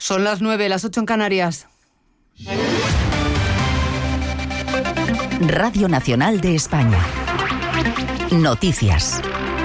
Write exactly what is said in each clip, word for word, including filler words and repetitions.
Son las nueve, las ocho en Canarias. Radio Nacional de España. Noticias.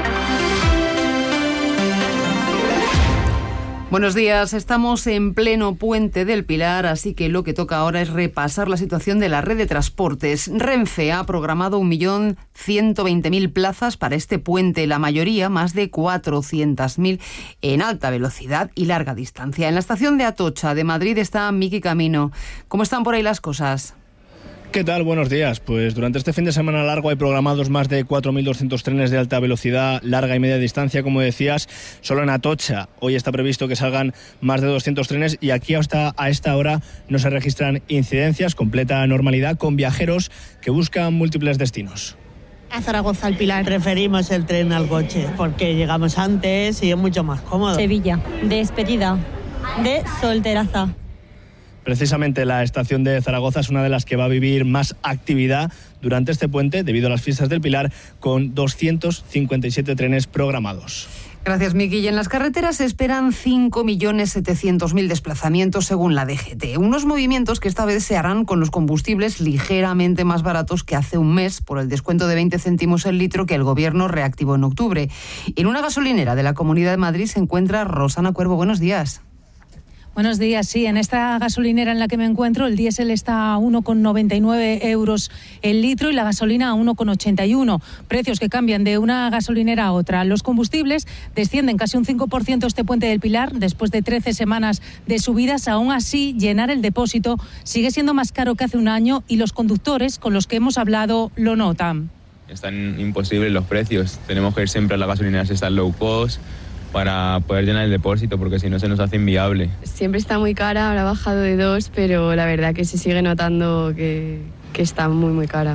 Buenos días, estamos en pleno Puente del Pilar, así que lo que toca ahora es repasar la situación de la red de transportes. Renfe ha programado un millón ciento veinte mil plazas para este puente, la mayoría, más de cuatrocientas mil, en alta velocidad y larga distancia. En la estación de Atocha de Madrid está Miki Camino. ¿Cómo están por ahí las cosas? ¿Qué tal? Buenos días. Pues durante este fin de semana largo hay programados más de cuatro mil doscientos trenes de alta velocidad, larga y media distancia, como decías, solo en Atocha. Hoy está previsto que salgan más de doscientos trenes y aquí hasta a esta hora no se registran incidencias, completa normalidad, con viajeros que buscan múltiples destinos. A Zaragoza al Pilar preferimos el tren al coche porque llegamos antes y es mucho más cómodo. Sevilla, de despedida, de solteraza. Precisamente la estación de Zaragoza es una de las que va a vivir más actividad durante este puente debido a las fiestas del Pilar, con doscientos cincuenta y siete trenes programados. Gracias, Miki. Y en las carreteras se esperan cinco millones setecientos mil desplazamientos según la D G T. Unos movimientos que esta vez se harán con los combustibles ligeramente más baratos que hace un mes por el descuento de veinte céntimos el litro que el Gobierno reactivó en octubre. En una gasolinera de la Comunidad de Madrid se encuentra Rosana Cuervo. Buenos días. Buenos días, sí, en esta gasolinera en la que me encuentro el diésel está a uno con noventa y nueve euros el litro y la gasolina a uno con ochenta y uno, precios que cambian de una gasolinera a otra. Los combustibles descienden casi un cinco por ciento este Puente del Pilar después de trece semanas de subidas. Aún así, llenar el depósito sigue siendo más caro que hace un año y los conductores con los que hemos hablado lo notan. Están imposibles los precios, tenemos que ir siempre a las gasolineras estas low cost para poder llenar el depósito, porque si no se nos hace inviable. Siempre está muy cara, ahora ha bajado de dos, pero la verdad que se sigue notando que, que está muy, muy cara.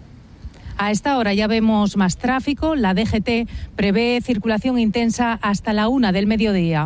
A esta hora ya vemos más tráfico. La D G T prevé circulación intensa hasta la una del mediodía.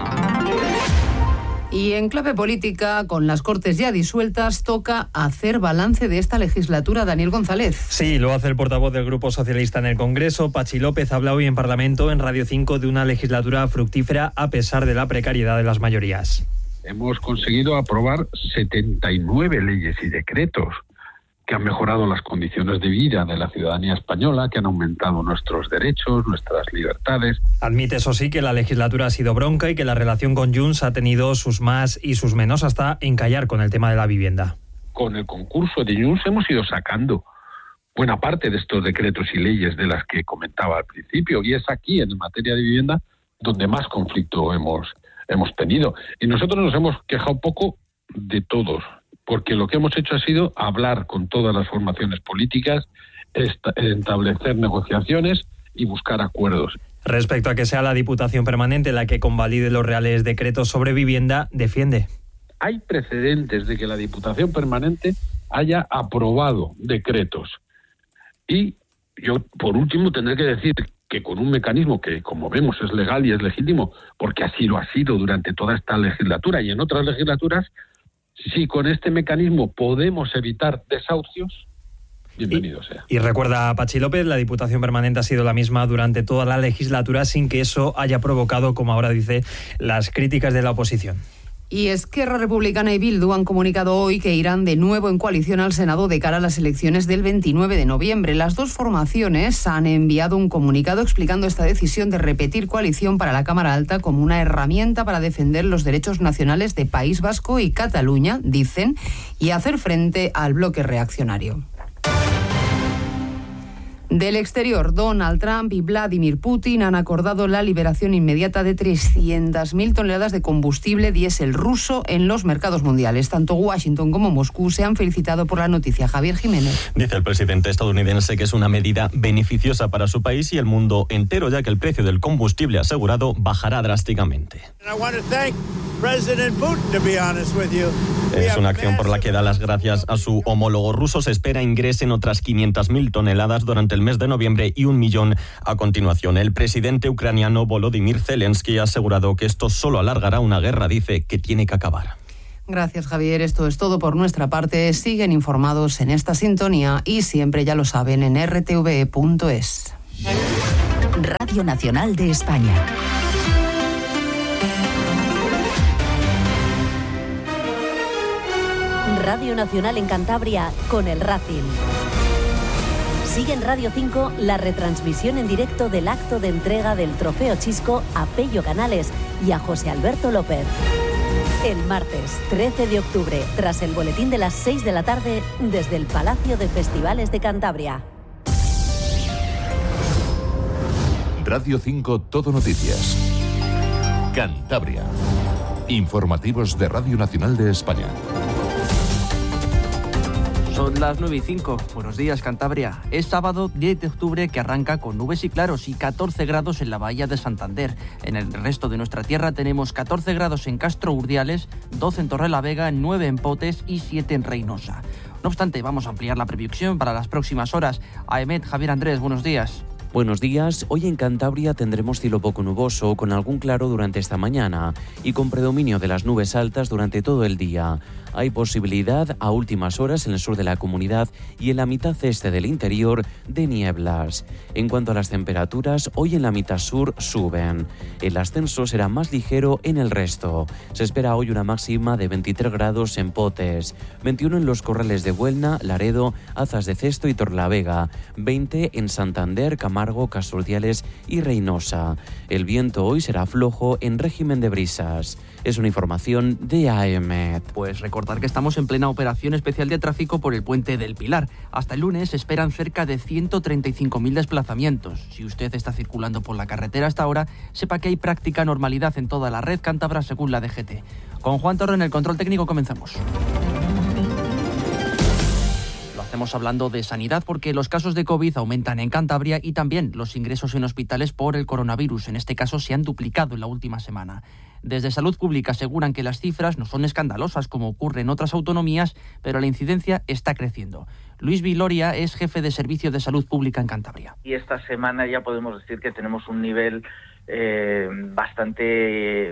Y en clave política, con las Cortes ya disueltas, toca hacer balance de esta legislatura. Daniel González. Sí, lo hace el portavoz del Grupo Socialista en el Congreso. Patxi López habla hoy en Parlamento, en Radio cinco, de una legislatura fructífera a pesar de la precariedad de las mayorías. Hemos conseguido aprobar setenta y nueve leyes y decretos que han mejorado las condiciones de vida de la ciudadanía española, que han aumentado nuestros derechos, nuestras libertades. Admite, eso sí, que la legislatura ha sido bronca y que la relación con Junts ha tenido sus más y sus menos, hasta encallar con el tema de la vivienda. Con el concurso de Junts hemos ido sacando buena parte de estos decretos y leyes de las que comentaba al principio, y es aquí, en materia de vivienda, donde más conflicto hemos, hemos tenido. Y nosotros nos hemos quejado poco de todos, porque lo que hemos hecho ha sido hablar con todas las formaciones políticas, establecer negociaciones y buscar acuerdos. Respecto a que sea la Diputación Permanente la que convalide los reales decretos sobre vivienda, defiende. Hay precedentes de que la Diputación Permanente haya aprobado decretos. Y yo, por último, tendré que decir que con un mecanismo que, como vemos, es legal y es legítimo, porque así lo ha sido durante toda esta legislatura y en otras legislaturas, si con este mecanismo podemos evitar desahucios, bienvenido sea. Y recuerda a Patxi López, la Diputación Permanente ha sido la misma durante toda la legislatura sin que eso haya provocado, como ahora dice, las críticas de la oposición. Y Esquerra Republicana y Bildu han comunicado hoy que irán de nuevo en coalición al Senado de cara a las elecciones del veintinueve de noviembre. Las dos formaciones han enviado un comunicado explicando esta decisión de repetir coalición para la Cámara Alta como una herramienta para defender los derechos nacionales de País Vasco y Cataluña, dicen, y hacer frente al bloque reaccionario. Del exterior, Donald Trump y Vladimir Putin han acordado la liberación inmediata de trescientas mil toneladas de combustible diésel ruso en los mercados mundiales. Tanto Washington como Moscú se han felicitado por la noticia. Javier Jiménez. Dice el presidente estadounidense que es una medida beneficiosa para su país y el mundo entero, ya que el precio del combustible asegurado bajará drásticamente. Es una acción por la que da las gracias a su homólogo ruso. Se espera ingresen otras quinientas mil toneladas durante el mes de noviembre y un millón a continuación. El presidente ucraniano Volodymyr Zelensky ha asegurado que esto solo alargará una guerra, dice, que tiene que acabar. Gracias, Javier. Esto es todo por nuestra parte. Siguen informados en esta sintonía y siempre, ya lo saben, en erre te ve punto es. Radio Nacional de España. Radio Nacional en Cantabria con el Racing. Sigue en Radio cinco la retransmisión en directo del acto de entrega del Trofeo Chisco a Pello Canales y a José Alberto López. El martes trece de octubre, tras el boletín de las seis de la tarde, desde el Palacio de Festivales de Cantabria. Radio cinco Todo Noticias. Cantabria. Informativos de Radio Nacional de España. Son las nueve y cinco. Buenos días, Cantabria. Es sábado diez de octubre que arranca con nubes y claros y catorce grados en la bahía de Santander. En el resto de nuestra tierra tenemos catorce grados en Castro Urdiales, doce en Torrelavega, nueve en Potes y siete en Reynosa. No obstante, vamos a ampliar la previsión para las próximas horas. A EMET, Javier Andrés, buenos días. Buenos días. Hoy en Cantabria tendremos cielo poco nuboso, con algún claro durante esta mañana y con predominio de las nubes altas durante todo el día. Hay posibilidad a últimas horas en el sur de la comunidad y en la mitad este del interior de nieblas. En cuanto a las temperaturas, hoy en la mitad sur suben. El ascenso será más ligero en el resto. Se espera hoy una máxima de veintitrés grados en Potes, veintiuno en los Corrales de Buelna, Laredo, Azas de Cesto y Torlavega, veinte en Santander, Camargo, Casurdiales y Reynosa. El viento hoy será flojo en régimen de brisas. Es una información de A E M. Pues recordar que estamos en plena operación especial de tráfico por el Puente del Pilar. Hasta el lunes se esperan cerca de ciento treinta y cinco mil desplazamientos. Si usted está circulando por la carretera hasta ahora, sepa que hay práctica normalidad en toda la red cántabra según la D G T. Con Juan Torre en el control técnico comenzamos. Estamos hablando de sanidad porque los casos de COVID aumentan en Cantabria y también los ingresos en hospitales por el coronavirus. En este caso se han duplicado en la última semana. Desde Salud Pública aseguran que las cifras no son escandalosas como ocurre en otras autonomías, pero la incidencia está creciendo. Luis Viloria es jefe de Servicio de Salud Pública en Cantabria. Y esta semana ya podemos decir que tenemos un nivel eh, bastante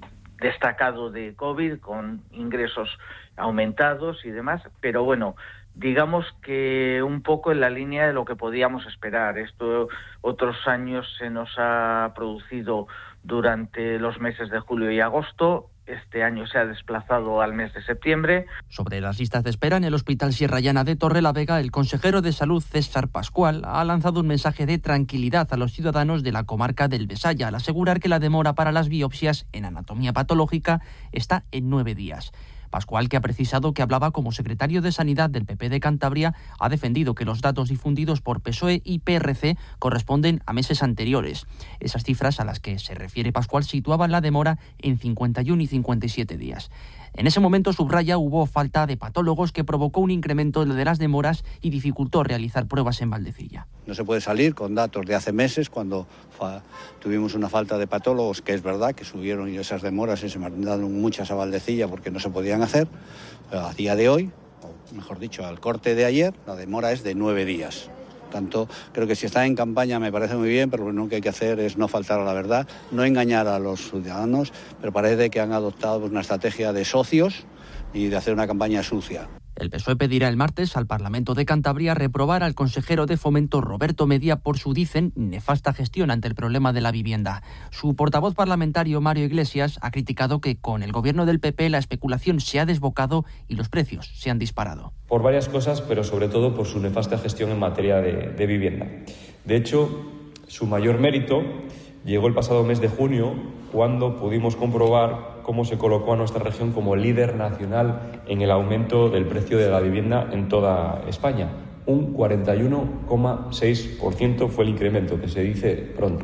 destacado de COVID, con ingresos aumentados y demás, pero bueno, digamos que un poco en la línea de lo que podíamos esperar. Esto otros años se nos ha producido durante los meses de julio y agosto. Este año se ha desplazado al mes de septiembre. Sobre las listas de espera en el Hospital Sierra Llana de Torrelavega, el consejero de Salud, César Pascual, ha lanzado un mensaje de tranquilidad a los ciudadanos de la comarca del Besaya al asegurar que la demora para las biopsias en anatomía patológica está en nueve días. Pascual, que ha precisado que hablaba como secretario de Sanidad del P P de Cantabria, ha defendido que los datos difundidos por P S O E y P R C corresponden a meses anteriores. Esas cifras a las que se refiere Pascual situaban la demora en cincuenta y uno y cincuenta y siete días. En ese momento, subraya, hubo falta de patólogos que provocó un incremento de las demoras y dificultó realizar pruebas en Valdecilla. No se puede salir con datos de hace meses cuando fa- tuvimos una falta de patólogos, que es verdad que subieron esas demoras y se mandaron muchas a Valdecilla porque no se podían hacer. Pero a día de hoy, o mejor dicho, al corte de ayer, la demora es de nueve días. Tanto, creo que si está en campaña me parece muy bien, pero lo único que hay que hacer es no faltar a la verdad, no engañar a los ciudadanos, pero parece que han adoptado una estrategia de socios y de hacer una campaña sucia. El P S O E pedirá el martes al Parlamento de Cantabria reprobar al consejero de Fomento Roberto Media por su, dicen, nefasta gestión ante el problema de la vivienda. Su portavoz parlamentario, Mario Iglesias, ha criticado que con el gobierno del P P la especulación se ha desbocado y los precios se han disparado. Por varias cosas, pero sobre todo por su nefasta gestión en materia de, de vivienda. De hecho, su mayor mérito llegó el pasado mes de junio, cuando pudimos comprobar cómo se colocó a nuestra región como líder nacional en el aumento del precio de la vivienda en toda España. Un cuarenta y uno coma seis por ciento fue el incremento, que se dice pronto.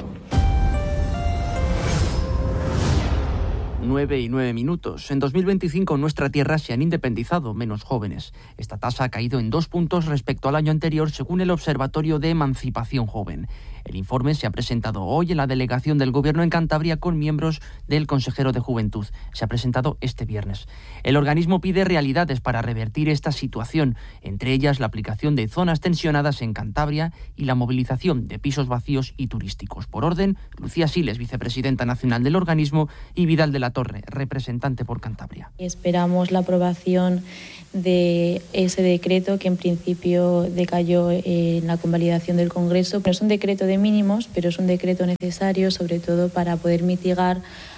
nueve y nueve minutos. En dos mil veinticinco en nuestra tierra se han independizado menos jóvenes. Esta tasa ha caído en dos puntos respecto al año anterior, según el Observatorio de Emancipación Joven. El informe se ha presentado hoy en la delegación del Gobierno en Cantabria con miembros del Consejero de Juventud. Se ha presentado este viernes. El organismo pide realidades para revertir esta situación, entre ellas la aplicación de zonas tensionadas en Cantabria y la movilización de pisos vacíos y turísticos. Por orden, Lucía Siles, vicepresidenta nacional del organismo, y Vidal de la Torre, representante por Cantabria. Esperamos la aprobación de ese decreto que en principio decayó en la convalidación del Congreso. No es un decreto de mínimos, pero es un decreto necesario, sobre todo para poder mitigar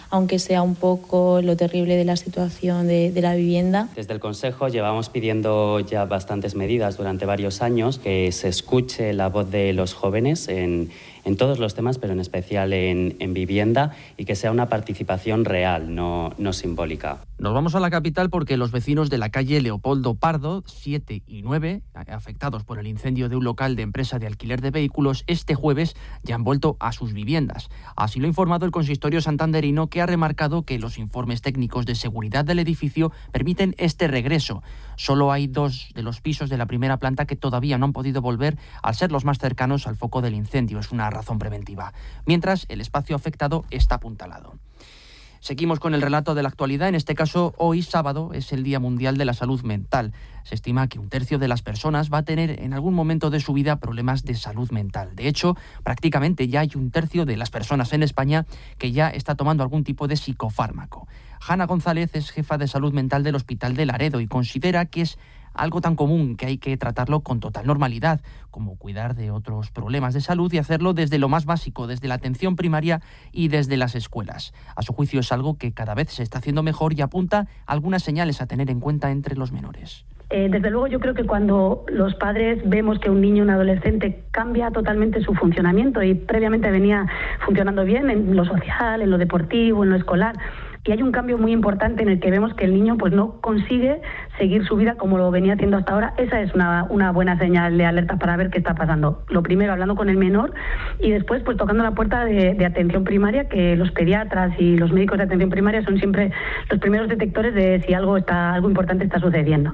aunque sea un poco lo terrible de la situación de, de la vivienda. Desde el Consejo llevamos pidiendo ya bastantes medidas durante varios años, que se escuche la voz de los jóvenes en, en todos los temas, pero en especial en, en vivienda, y que sea una participación real, no, no simbólica. Nos vamos a la capital porque los vecinos de la calle Leopoldo Pardo, siete y nueve, afectados por el incendio de un local de empresa de alquiler de vehículos, este jueves ya han vuelto a sus viviendas. Así lo ha informado el consistorio santanderino, que ha remarcado que los informes técnicos de seguridad del edificio permiten este regreso. Solo hay dos de los pisos de la primera planta que todavía no han podido volver al ser los más cercanos al foco del incendio. Es una razón preventiva. Mientras, el espacio afectado está apuntalado. Seguimos con el relato de la actualidad. En este caso, hoy sábado es el Día Mundial de la Salud Mental. Se estima que un tercio de las personas va a tener en algún momento de su vida problemas de salud mental. De hecho, prácticamente ya hay un tercio de las personas en España que ya está tomando algún tipo de psicofármaco. Hanna González es jefa de salud mental del Hospital de Laredo y considera que es algo tan común que hay que tratarlo con total normalidad, como cuidar de otros problemas de salud, y hacerlo desde lo más básico, desde la atención primaria y desde las escuelas. A su juicio es algo que cada vez se está haciendo mejor y apunta algunas señales a tener en cuenta entre los menores. Eh, desde luego yo creo que cuando los padres vemos que un niño o un adolescente cambia totalmente su funcionamiento y previamente venía funcionando bien en lo social, en lo deportivo, en lo escolar, y hay un cambio muy importante en el que vemos que el niño pues no consigue seguir su vida como lo venía haciendo hasta ahora, esa es una, una buena señal de alerta para ver qué está pasando. Lo primero, hablando con el menor, y después pues tocando la puerta de, de atención primaria, que los pediatras y los médicos de atención primaria son siempre los primeros detectores de si algo está, algo importante está sucediendo.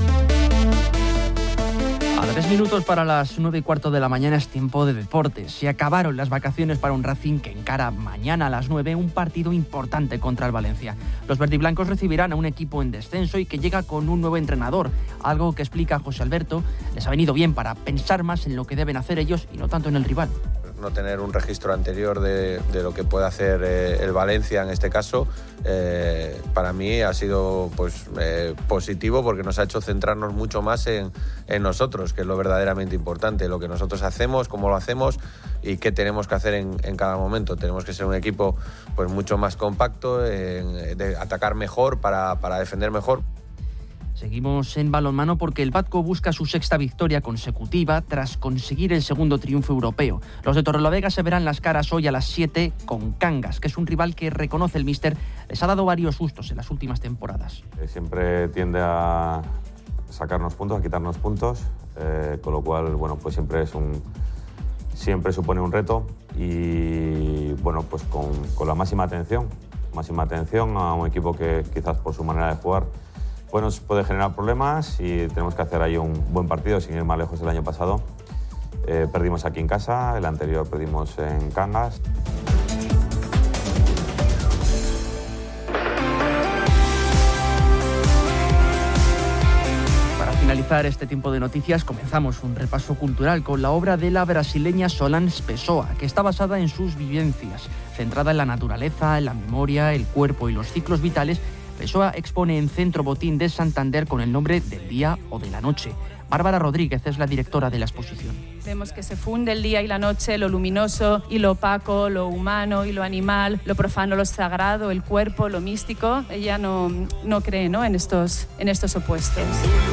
Tres minutos para las nueve y cuarto de la mañana es tiempo de deportes. Se acabaron las vacaciones para un Racing que encara mañana a las nueve un partido importante contra el Valencia. Los verdiblancos recibirán a un equipo en descenso y que llega con un nuevo entrenador, algo que explica José Alberto les ha venido bien para pensar más en lo que deben hacer ellos y no tanto en el rival. No tener un registro anterior de, de lo que puede hacer eh, el Valencia en este caso, eh, para mí ha sido pues, eh, positivo, porque nos ha hecho centrarnos mucho más en, en nosotros, que es lo verdaderamente importante, lo que nosotros hacemos, cómo lo hacemos y qué tenemos que hacer en, en cada momento. Tenemos que ser un equipo pues, mucho más compacto, en, de atacar mejor para, para defender mejor. Seguimos en balonmano porque el Batco busca su sexta victoria consecutiva tras conseguir el segundo triunfo europeo. Los de Torrelavega se verán las caras hoy a las siete con Cangas, que es un rival que, reconoce el míster, les ha dado varios sustos en las últimas temporadas. Siempre tiende a sacarnos puntos, a quitarnos puntos, eh, con lo cual, bueno, pues siempre es un siempre supone un reto y, bueno, pues con, con la máxima atención, máxima atención a un equipo que quizás por su manera de jugar pues nos puede generar problemas y tenemos que hacer ahí un buen partido, sin ir más lejos. El año pasado eh, perdimos aquí en casa, el anterior perdimos en Cangas. Para finalizar este tiempo de noticias, comenzamos un repaso cultural con la obra de la brasileña Solange Pessoa, que está basada en sus vivencias, centrada en la naturaleza, en la memoria, el cuerpo y los ciclos vitales. Pessoa expone en Centro Botín de Santander con el nombre del día o de la noche. Bárbara Rodríguez es la directora de la exposición. Vemos que se funde el día y la noche, lo luminoso y lo opaco, lo humano y lo animal, lo profano, lo sagrado, el cuerpo, lo místico. Ella no, no cree, ¿no?, en estos, en estos opuestos.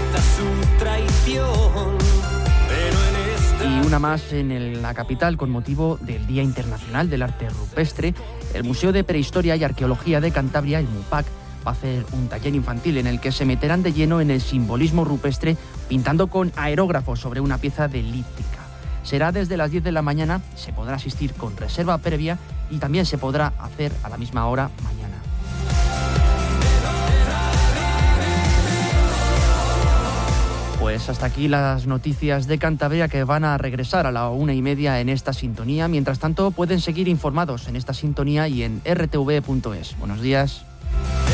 Y una más en el, la capital con motivo del Día Internacional del Arte Rupestre. El Museo de Prehistoria y Arqueología de Cantabria, el MUPAC, va a hacer un taller infantil en el que se meterán de lleno en el simbolismo rupestre pintando con aerógrafos sobre una pieza de líptica. Será desde las diez de la mañana, se podrá asistir con reserva previa y también se podrá hacer a la misma hora mañana. Pues hasta aquí las noticias de Cantabria, que van a regresar a la una y media en esta sintonía. Mientras tanto, pueden seguir informados en esta sintonía y en r t v punto es. Buenos días.